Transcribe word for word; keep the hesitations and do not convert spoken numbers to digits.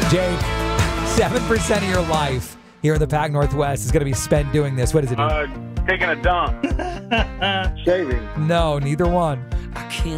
Jake, seven percent of your life here in the Pac Northwest is going to be spent doing this. What is it, dude? Uh, taking a dump. Shaving. No, neither one. I can't